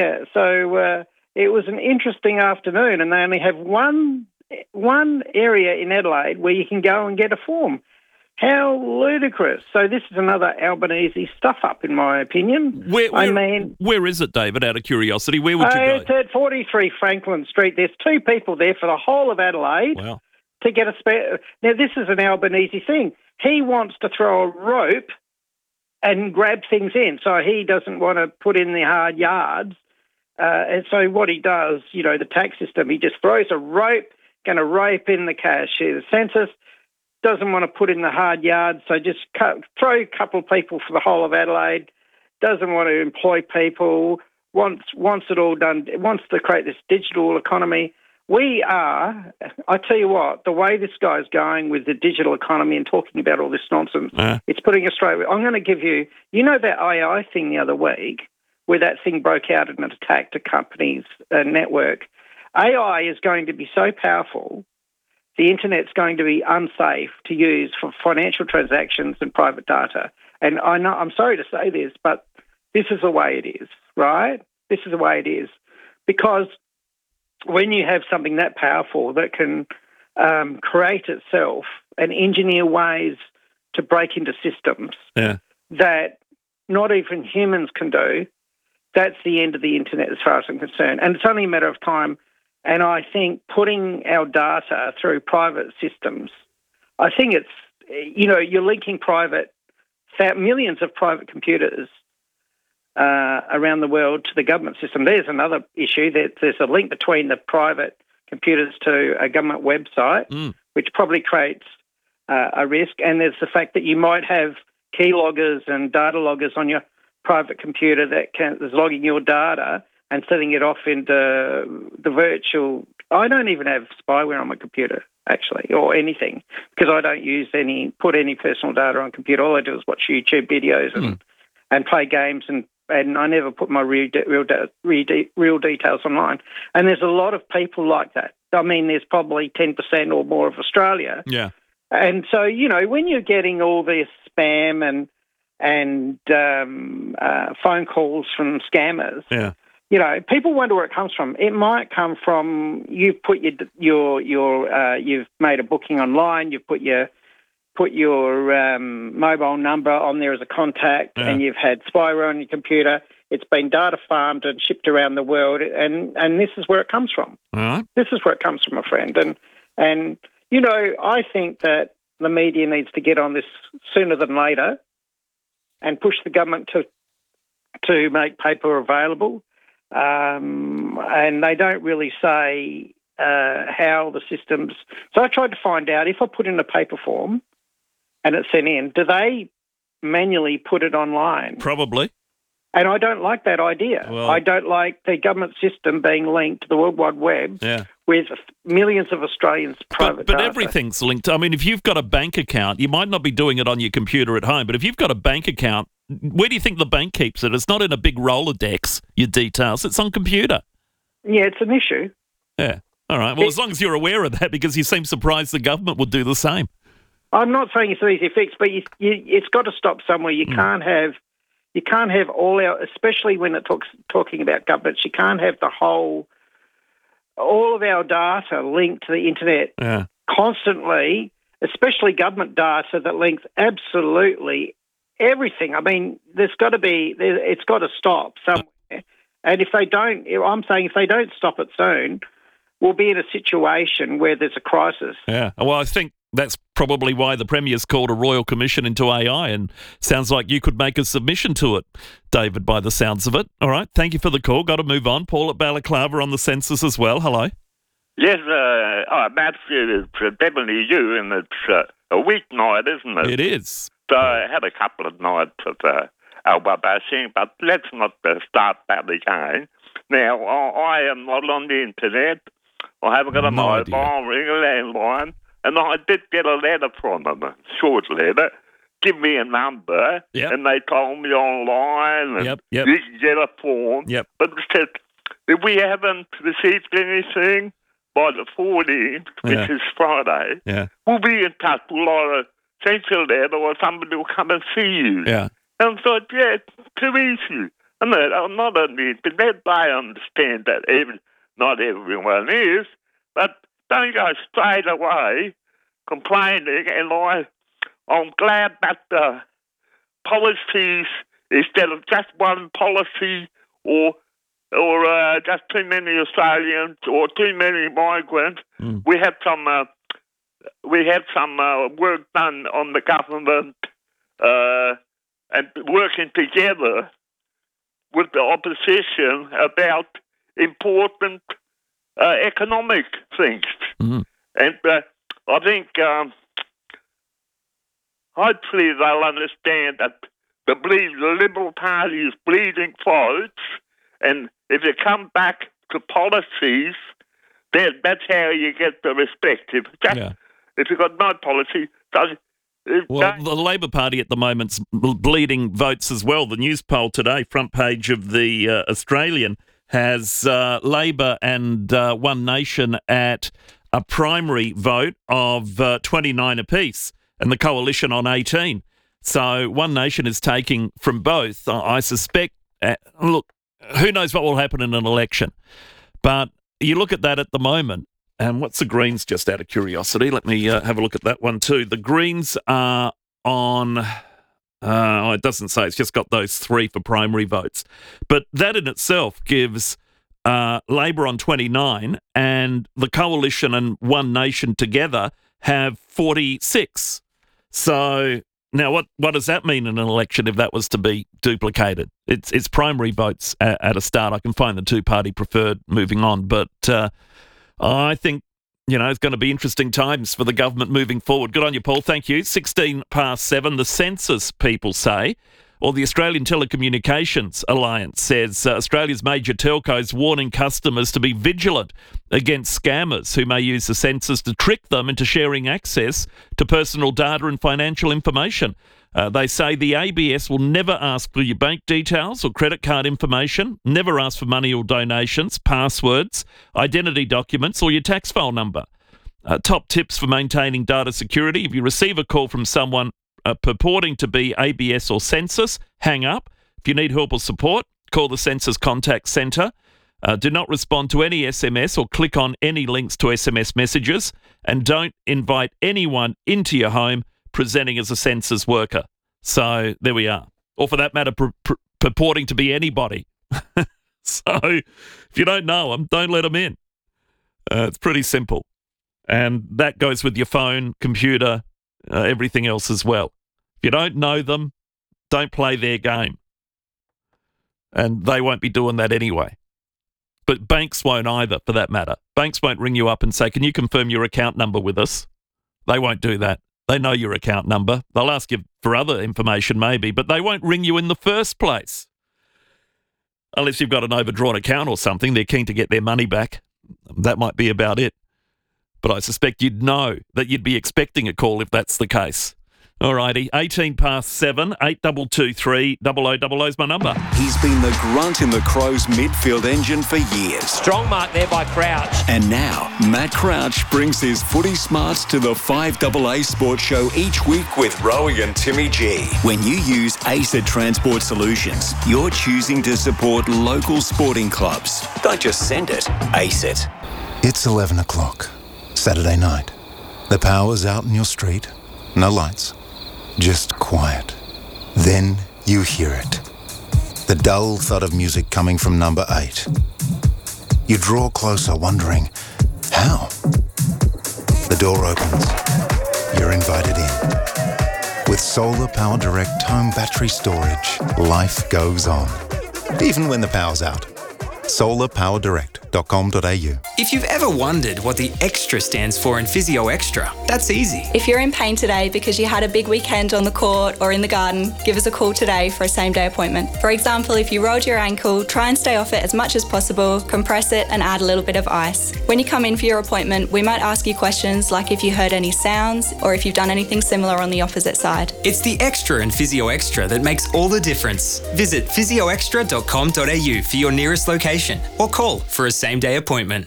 S26: it was an interesting afternoon, and they only have one area in Adelaide where you can go and get a form. How ludicrous. So this is another Albanese stuff-up, in my opinion.
S25: Where is it, David, out of curiosity? Where would you go?
S26: It's at 43 Franklin Street. There's 2 people there for the whole of Adelaide to get a spare... Now, this is an Albanese thing. He wants to throw a rope and grab things in, so he doesn't want to put in the hard yards. And so what he does, the tax system, he just throws a rope, going to rope in the cash. The census doesn't want to put in the hard yards, so just throw a couple of people for the whole of Adelaide, doesn't want to employ people, wants it all done, wants to create this digital economy. I tell you what, the way this guy's going with the digital economy and talking about all this nonsense, it's putting Australia... I'm going to give you... You know that AI thing the other week, where that thing broke out in an attack to companies' network? AI is going to be so powerful, the internet's going to be unsafe to use for financial transactions and private data. And I know, I'm sorry to say this, but this is the way it is, right? This is the way it is. Because when you have something that powerful that can create itself and engineer ways to break into systems that not even humans can do, that's the end of the internet as far as I'm concerned. And it's only a matter of time. And I think putting our data through private systems, I think it's, you're linking millions of private computers around the world to the government system. There's another issue, that there's a link between the private computers to a government website, which probably creates a risk. And there's the fact that you might have key loggers and data loggers on your private computer that's logging your data and setting it off into the virtual... I don't even have spyware on my computer, actually, or anything, because I don't put any personal data on computer. All I do is watch YouTube videos and play games, and I never put my real details online. And there's a lot of people like that. I mean, there's probably 10% or more of Australia.
S25: Yeah.
S26: And so, when you're getting all this spam and phone calls from scammers...
S25: Yeah.
S26: People wonder where it comes from. It might come from you've put you've made a booking online. You've put your mobile number on there as a contact, and you've had spyware on your computer. It's been data farmed and shipped around the world, and this is where it comes from.
S25: All right.
S26: This is where it comes from, my friend. And I think that the media needs to get on this sooner than later, and push the government to make paper available. And they don't really say how the systems... So I tried to find out, if I put in a paper form and it's sent in, do they manually put it online?
S25: Probably.
S26: And I don't like that idea.
S25: Well,
S26: I don't like the government system being linked to the World Wide Web with millions of Australians' private
S25: data. But
S26: data.
S25: everything's linked. I mean, if you've got a bank account, you might not be doing it on your computer at home, but if you've got a bank account, where do you think the bank keeps it? It's not in a big Rolodex, your details. It's on computer.
S26: Yeah, it's an issue.
S25: Yeah. All right. Well, as long as you're aware of that, because you seem surprised the government would do the same.
S26: I'm not saying it's an easy fix, but it's got to stop somewhere. You can't have all our, especially when it talking about governments, you can't have all of our data linked to the internet constantly, especially government data that links absolutely everything. I mean, it's got to stop somewhere. And if they don't stop it soon, we'll be in a situation where there's a crisis.
S25: Yeah. Well, I think that's probably why the Premier's called a royal commission into AI, and sounds like you could make a submission to it, David, by the sounds of it. All right. Thank you for the call. Got to move on. Paul at Balaclava on the census as well. Hello.
S8: Yes, Matthew, it's definitely you, and it's a weeknight, isn't it?
S25: It is.
S8: So I had a couple of nights of bashing, but let's not start that again. Now, I am not on the internet. I haven't got a mobile ring, a landline, and I did get a letter from them, a short letter. Give me a number, and they told me online, and you can get a form. But it said, if we haven't received anything by the 14th, which is Friday, we'll be in touch. We'll either send you a letter or somebody will come and see you.
S25: Yeah.
S8: And I thought, it's too easy. And I'm not on the internet. I understand that not everyone is, but don't go straight away complaining. And I'm glad that the policies, instead of just one policy or just too many Australians or too many migrants, we had some work done on the government and working together with the opposition about important economic things. And I think hopefully they'll understand that the Liberal Party is bleeding votes, and if you come back to policies, that's how you get the respect. If you've got no policy,
S25: the Labor Party at the moment's bleeding votes as well. The news poll today, front page of the Australian, has Labor and One Nation at a primary vote of 29 apiece, and the Coalition on 18. So One Nation is taking from both. I suspect, look, who knows what will happen in an election, but you look at that at the moment. And what's the Greens, just out of curiosity? Let me have a look at that one too. The Greens are on, it doesn't say, it's just got those 3 for primary votes. But that in itself gives Labor on 29 and the Coalition and One Nation together have 46. So now what does that mean in an election if that was to be duplicated? It's primary votes at a start. I can find the two-party preferred moving on, but I think, it's going to be interesting times for the government moving forward. Good on you, Paul. Thank you. 7:16. The census people say, or the Australian Telecommunications Alliance says Australia's major telcos warning customers to be vigilant against scammers who may use the census to trick them into sharing access to personal data and financial information. They say the ABS will never ask for your bank details or credit card information, never ask for money or donations, passwords, identity documents, or your tax file number. Top tips for maintaining data security: if you receive a call from someone purporting to be ABS or census, hang up. If you need help or support, call the Census Contact Centre. Do not respond to any SMS or click on any links to SMS messages, and don't invite anyone into your home presenting as a census worker. So there we are. Or for that matter, purporting to be anybody. So if you don't know them, don't let them in. It's pretty simple. And that goes with your phone, computer, everything else as well. If you don't know them, don't play their game. And they won't be doing that anyway. But banks won't either, for that matter. Banks won't ring you up and say, can you confirm your account number with us? They won't do that. They know your account number. They'll ask you for other information maybe, but they won't ring you in the first place. Unless you've got an overdrawn account or something, they're keen to get their money back. That might be about it. But I suspect you'd know that you'd be expecting a call if that's the case. Alrighty, 7:18, 8223 0000 is my number.
S14: He's been the grunt in the Crows midfield engine for years.
S9: Strong mark there by Crouch.
S14: And now, Matt Crouch brings his footy smarts to the 5AA Sports Show each week with Rowie and Timmy G. When you use ACET Transport Solutions, you're choosing to support local sporting clubs. Don't just send it, ACET.
S10: It's 11 o'clock, Saturday night. The power's out in your street. No lights. Just quiet. Then you hear it. The dull thud of music coming from number 8. You draw closer, wondering, how? The door opens. You're invited in. With Solar Power Direct home battery storage, life goes on. Even when the power's out. Solar Power Direct. physioextra.com.au.
S1: If you've ever wondered what the extra stands for in Physio Extra, that's easy.
S2: If you're in pain today because you had a big weekend on the court or in the garden, give us a call today for a same-day appointment. For example, if you rolled your ankle, try and stay off it as much as possible, compress it and add a little bit of ice. When you come in for your appointment, we might ask you questions like if you heard any sounds or if you've done anything similar on the opposite side.
S1: It's the extra in Physio Extra that makes all the difference. Visit physioextra.com.au for your nearest location or call for a same-day appointment.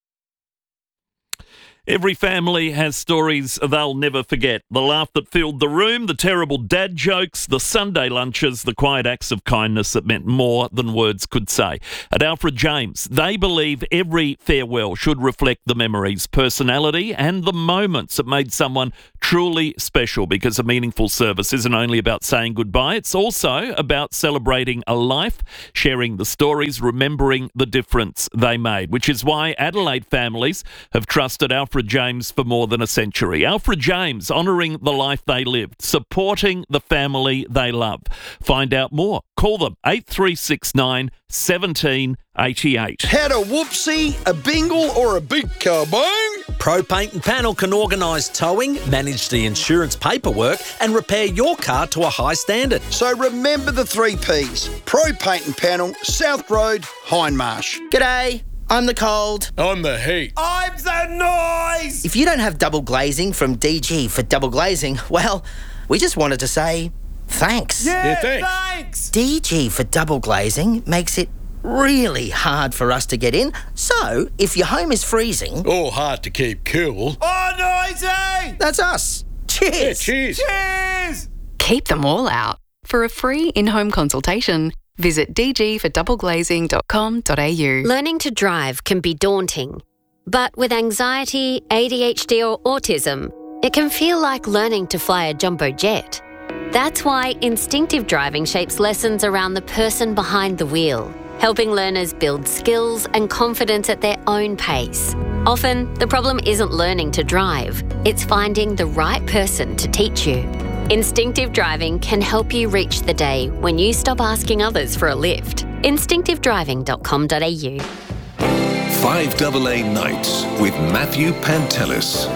S25: Every family has stories they'll never forget. The laugh that filled the room, the terrible dad jokes, the Sunday lunches, the quiet acts of kindness that meant more than words could say. At Alfred James, they believe every farewell should reflect the memories, personality and the moments that made someone truly special, because a meaningful service isn't only about saying goodbye, it's also about celebrating a life, sharing the stories, remembering the difference they made, which is why Adelaide families have trusted Alfred James for more than a century. Alfred James, honouring the life they lived, supporting the family they love. Find out more. Call them 8369 1788.
S11: Had a whoopsie, a bingle or a big kabong?
S9: Pro Paint and Panel can organise towing, manage the insurance paperwork and repair your car to a high standard.
S11: So remember the 3 Ps. Pro Paint and Panel, South Road, Hindmarsh.
S12: G'day. I'm the cold.
S11: I'm the heat.
S9: I'm the noise!
S12: If you don't have double glazing from DG for double glazing, well, we just wanted to say thanks.
S9: Yeah, thanks!
S12: DG for double glazing makes it really hard for us to get in. So, if your home is freezing...
S11: or hard to keep cool...
S9: oh, noisy!
S12: That's us. Cheers!
S11: Yeah, cheers!
S9: Cheers!
S13: Keep them all out. For a free in-home consultation, visit dgfordoubleglazing.com.au.
S15: Learning to drive can be daunting, but with anxiety, ADHD or autism, it can feel like learning to fly a jumbo jet. That's why instinctive driving shapes lessons around the person behind the wheel, helping learners build skills and confidence at their own pace. Often, the problem isn't learning to drive, it's finding the right person to teach you. Instinctive driving can help you reach the day when you stop asking others for a lift. Instinctivedriving.com.au.
S3: 5AA Nights with Matthew Pantelis.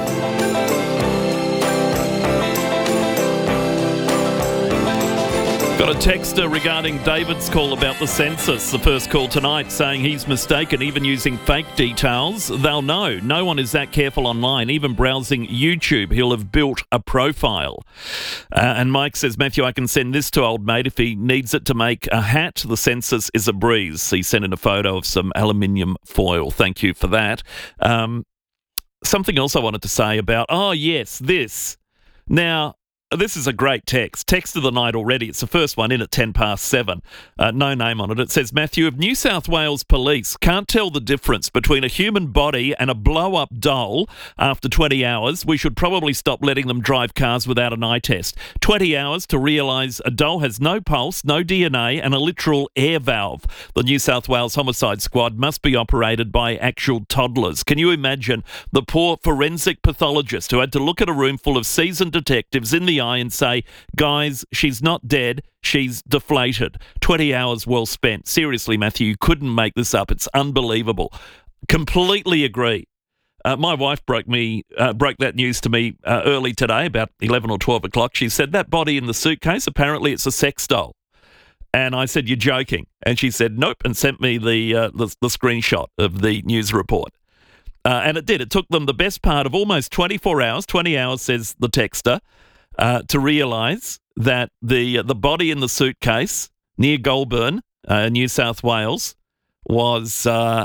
S25: Got a texter regarding David's call about the census. The first call tonight saying he's mistaken, even using fake details. They'll know. No one is that careful online. Even browsing YouTube, he'll have built a profile. And Mike says, Matthew, I can send this to old mate if he needs it to make a hat. The census is a breeze. He sent in a photo of some aluminium foil. Thank you for that. Something else I wanted to say about, this. Now, this is a great text. Text of the night already. It's the first one in at 7:10. No name on it. It says, Matthew, if New South Wales Police can't tell the difference between a human body and a blow-up doll after 20 hours, we should probably stop letting them drive cars without an eye test. 20 hours to realise a doll has no pulse, no DNA and a literal air valve. The New South Wales Homicide Squad must be operated by actual toddlers. Can you imagine the poor forensic pathologist who had to look at a room full of seasoned detectives in the eye and say, guys, she's not dead, she's deflated. 20 hours well spent. Seriously, Matthew, you couldn't make this up. It's unbelievable. Completely agree. My wife broke that news to me early today, about 11 or 12 o'clock. She said, that body in the suitcase, apparently it's a sex doll. And I said, you're joking. And she said, nope, and sent me the screenshot of the news report. And it did. It took them the best part of almost 24 hours, 20 hours, says the texter, to realise that the body in the suitcase near Goulburn, New South Wales, was a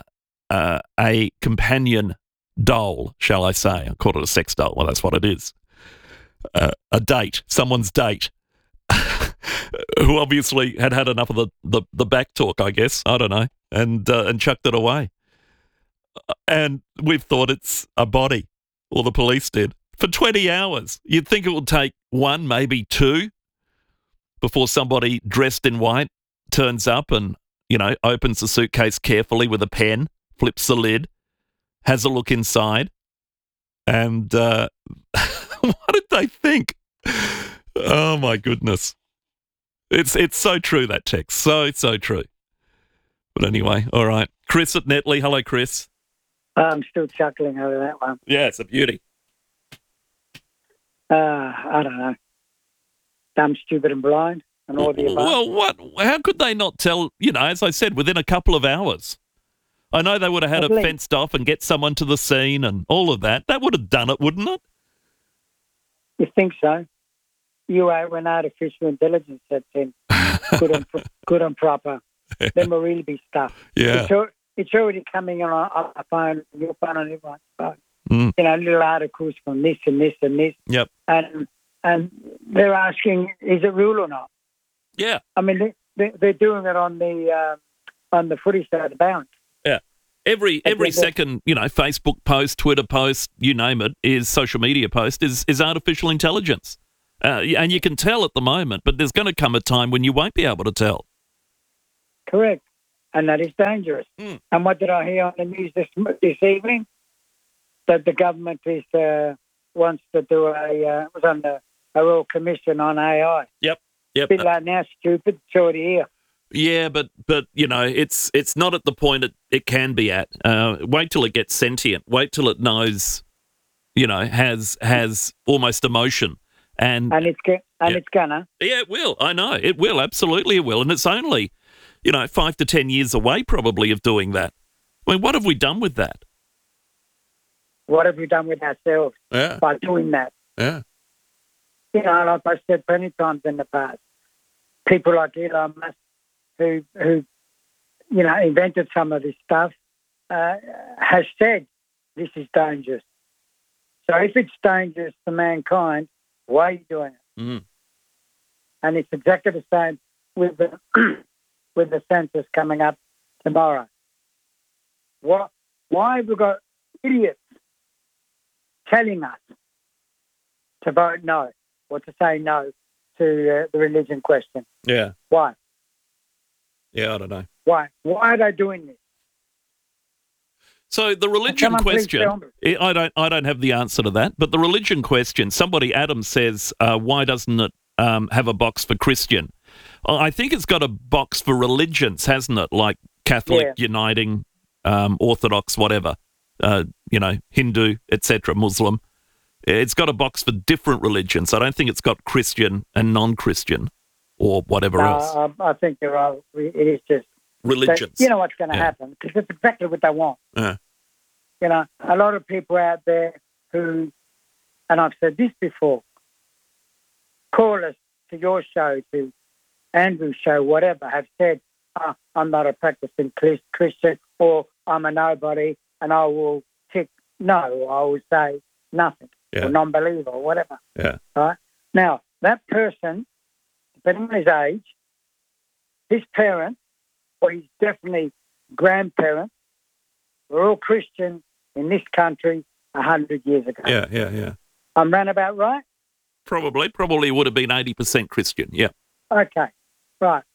S25: companion doll, shall I say. I called it a sex doll. Well, that's what it is. A date, someone's date, who obviously had enough of the back talk, I guess. I don't know, and chucked it away. And we've thought it's a body, or the police did. For 20 hours. You'd think it would take 1, maybe 2 before somebody dressed in white turns up and, opens the suitcase carefully with a pen, flips the lid, has a look inside. And what did they think? Oh, my goodness. It's so true, that text. So true. But anyway, all right. Chris at Netley. Hello, Chris.
S16: I'm still chuckling over that one.
S25: Yeah, it's a beauty.
S16: I don't know. Dumb, stupid and blind and all the above.
S25: Well, how could they not tell, as I said, within a couple of hours? I know they would have had it fenced off and get someone to the scene and all of that. That would have done it, wouldn't it?
S16: You think so? When artificial intelligence sets in, good and proper, then we'll really be stuck.
S25: Yeah.
S16: It's already coming on a phone, your phone, on everyone's phone.
S25: Mm.
S16: Little articles from this and this and this.
S25: Yep.
S16: And they're asking, is it real or not?
S25: Yeah.
S16: I mean, they're doing it on the footy side of the balance.
S25: Yeah. Every second, Facebook post, Twitter post, you name it, is social media post, is artificial intelligence. And you can tell at the moment, but there's going to come a time when you won't be able to tell.
S16: Correct. And that is dangerous.
S25: Mm.
S16: And what did I hear on the news this evening? That the government wants to do a Royal Commission on AI.
S25: Yep.
S16: A bit like now, stupid, it's already here.
S25: Yeah, but it's not at the point it can be at. Wait till it gets sentient. Wait till it knows, has almost emotion. And
S16: it's gonna.
S25: Yeah, it will. I know. It will. Absolutely it will. And it's only, 5 to 10 years away probably of doing that. I mean, what have we done with that?
S16: What have we done with ourselves by doing that?
S25: Yeah.
S16: Like I said plenty of times in the past, people like Elon Musk who invented some of this stuff, has said this is dangerous. So if it's dangerous to mankind, why are you doing it?
S25: Mm.
S16: And it's exactly the same with the with the census coming up tomorrow. Why have we got idiots telling us to vote no or to say no to the religion question?
S25: Yeah.
S16: Why?
S25: Yeah, I don't know.
S16: Why are they doing this?
S25: So the religion question, I don't have the answer to that, but the religion question, Adam says, why doesn't it have a box for Christian? I think it's got a box for religions, hasn't it? Like Catholic, Uniting, Orthodox, whatever, Hindu, etc., Muslim. It's got a box for different religions. I don't think it's got Christian and non-Christian or whatever else.
S16: I think there are. It is just
S25: religions.
S16: You know what's going to happen because it's exactly what they want.
S25: Yeah.
S16: A lot of people out there who, and I've said this before, call us to your show, to Andrew's show, whatever, have said, I'm not a practicing Christian or I'm a nobody and I will tick no, I will say nothing or non-believer or whatever.
S25: Yeah.
S16: Right? Now, that person, depending on his age, his parents, or his definitely grandparents, were all Christian in this country 100 years ago.
S25: Yeah.
S16: I'm round about right?
S25: Probably would have been 80% Christian, yeah.
S16: Okay, right.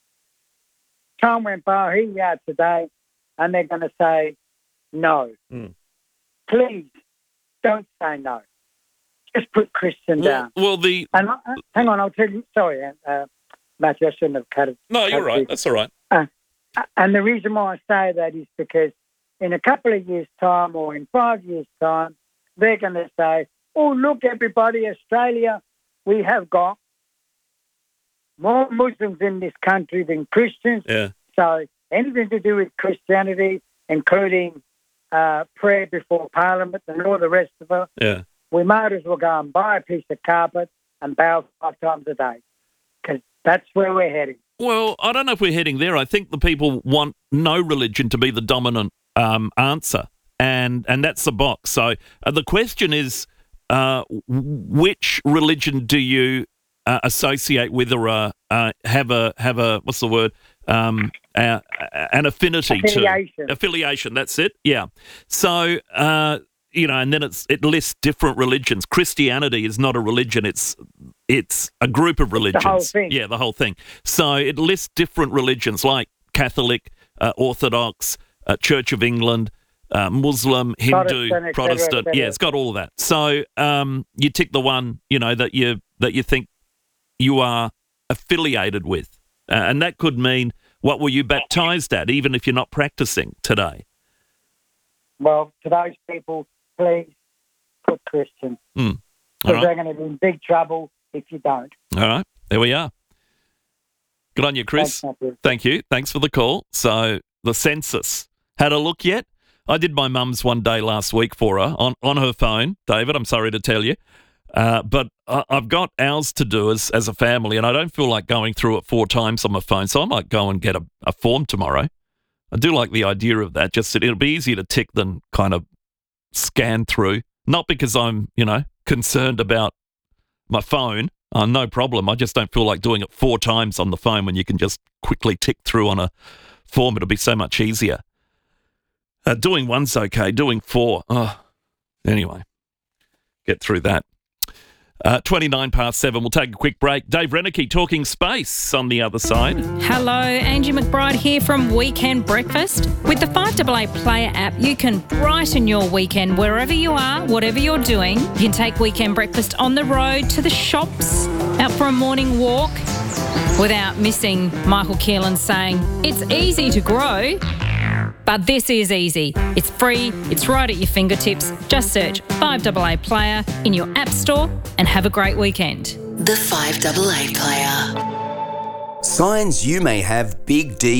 S16: Time went by, here we are today, and they're going to say no.
S25: Mm.
S16: Please, don't say no. Just put Christian down.
S25: And
S16: hang on, I'll tell you. Sorry, Matthew, I shouldn't have cut it.
S25: No, you're right. That's all right.
S16: And the reason why I say that is because in a couple of years' time or in 5 years' time, they're going to say, oh, look, everybody, Australia, we have got more Muslims in this country than Christians.
S25: Yeah.
S16: So anything to do with Christianity, including prayer before Parliament and all the rest of it, we might as well go and buy a piece of carpet and bow 5 times a day because that's where we're heading.
S25: Well, I don't know if we're heading there. I think the people want no religion to be the dominant answer, and that's the box. So the question is, which religion do you associate with or have a what's the word? An affinity to. Affiliation, that's it. Yeah. So, and then it lists different religions. Christianity is not a religion. It's a group of religions.
S16: The whole thing.
S25: Yeah, the whole thing. So it lists different religions like Catholic, Orthodox, Church of England, Muslim, Hindu, Protestant. Yeah, it's got all of that. So you tick the one, that you think you are affiliated with. And that could mean What were you baptised at, even if you're not practising today?
S16: Well, to those people, please put Christian.
S25: All
S16: Because
S25: right.
S16: they're going to be in big trouble if you don't.
S25: All right, there we are. Good on you, Chris.
S16: Thanks, Matthew.
S25: Thank you. Thanks for the call. So, the census. Had a look yet? I did my mum's one day last week for her on her phone, David, I'm sorry to tell you. But I've got ours to do as a family, and I don't feel like going through it 4 times on my phone, so I might go and get a form tomorrow. I do like the idea of that. Just it'll be easier to tick than kind of scan through. Not because I'm, concerned about my phone. No problem. I just don't feel like doing it 4 times on the phone when you can just quickly tick through on a form. It'll be so much easier. Doing 1's okay. Doing 4. Anyway, get through that. 7:29. We'll take a quick break. Dave Reneke talking space on the other side.
S17: Hello, Angie McBride here from Weekend Breakfast. With the 5AA Player app, you can brighten your weekend wherever you are, whatever you're doing. You can take Weekend Breakfast on the road, to the shops, out for a morning walk, without missing Michael Keelan saying, it's easy to grow. But this is easy. It's free. It's right at your fingertips. Just search 5AA Player in your app store and have a great weekend.
S18: The 5AA Player.
S19: Signs you may have big D